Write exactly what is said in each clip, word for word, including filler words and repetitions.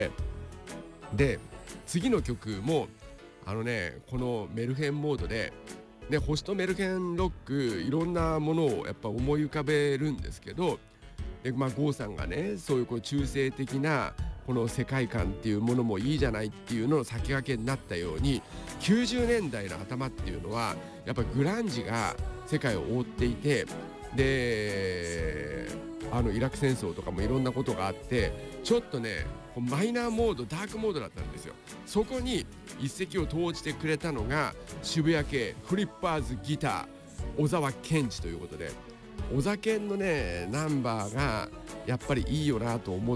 で次の曲もあのねこのメルヘンモードでね、星とメルヘンロックいろんなものをやっぱ思い浮かべるんですけど、でまあ郷さんがねそういうこう中性的なこの世界観っていうものもいいじゃないっていうのの先駆けになったように、きゅうじゅうねんだいの頭っていうのはやっぱグランジが世界を覆っていて、であのイラク戦争とかもいろんなことがあってちょっとねマイナーモードダークモードだったんですよ。そこに一石を投じてくれたのが渋谷系フリッパーズギター小沢健二ということで、小沢健のねナンバーがやっぱりいいよなと思って、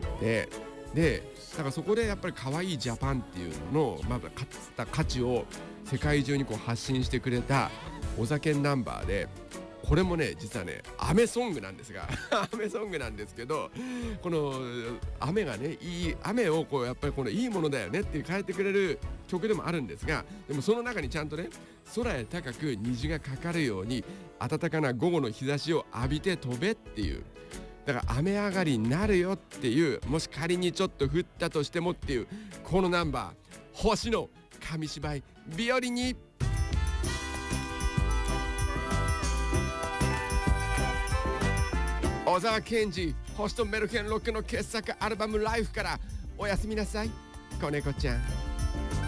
でだからそこでやっぱり可愛いジャパンっていうののまだ勝った価値を世界中にこう発信してくれた小沢健ナンバーで、これもね実はね雨ソングなんですが雨ソングなんですけど、この雨がねいい雨をこうやっぱりこのいいものだよねって変えてくれる曲でもあるんですが、でもその中にちゃんとね空へ高く虹がかかるように暖かな午後の日差しを浴びて飛べっていう、だから雨上がりになるよっていう、もし仮にちょっと降ったとしてもっていうこのナンバー、星の紙芝居日和に小沢健二星とメルヘンロックの傑作アルバムライフからおやすみなさい子猫ちゃん。